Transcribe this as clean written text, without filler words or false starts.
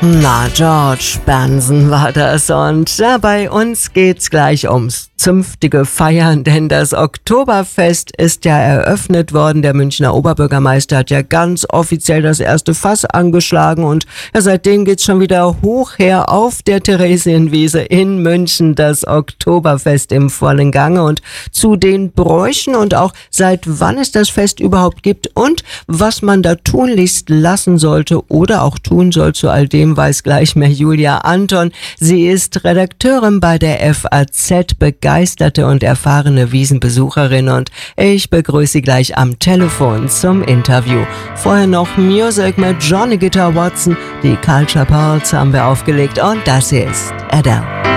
Na, George Benson war das und bei uns geht's gleich ums zünftige Feiern, denn das Oktoberfest ist ja eröffnet worden. Der Münchner Oberbürgermeister hat ja ganz offiziell das erste Fass angeschlagen und seitdem geht's schon wieder hoch her auf der Theresienwiese in München, das Oktoberfest im vollen Gange. Und zu den Bräuchen und auch seit wann es das Fest überhaupt gibt und was man da tunlichst lassen sollte oder auch tun soll, zu all dem weiß gleich mehr Julia Anton. Sie ist Redakteurin bei der FAZ, begeisterte und erfahrene Wiesenbesucherin und ich begrüße sie gleich am Telefon zum Interview. Vorher noch Music mit Johnny Guitar Watson, die Culture Pulse haben wir aufgelegt und das hier ist Adele.